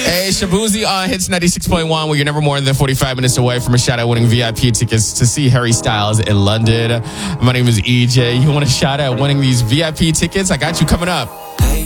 Hey, Shabuzi on Hits 96.1, where you're never more than 45 minutes away from a shout out winning VIP tickets to see Harry Styles in London. My name is EJ. You want a shout out winning these VIP tickets? I got you coming up.